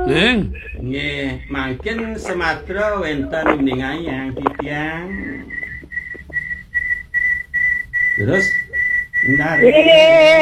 Nggih, mangkin Sumatera wonten Ningayang titiang. Terus ntar